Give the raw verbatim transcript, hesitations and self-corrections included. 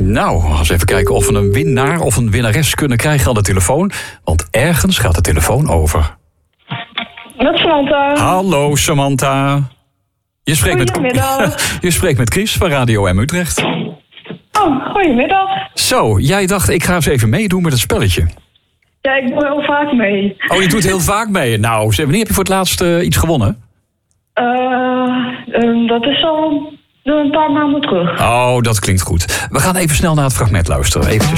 Nou, eens even kijken of we een winnaar of een winnares kunnen krijgen aan de telefoon. Want ergens gaat de telefoon over. Met Samantha. Hallo Samantha. Je spreekt met, je spreekt met Chris van Radio M Utrecht. Oh, goedemiddag. Zo, jij dacht ik ga eens even meedoen met het spelletje. Ja, ik doe heel vaak mee. Oh, je doet heel vaak mee. Nou, wanneer heb je voor het laatst uh, iets gewonnen? Uh, um, dat is al een paar maanden terug. Oh, dat klinkt goed. We gaan even snel naar het fragment luisteren. Eventjes.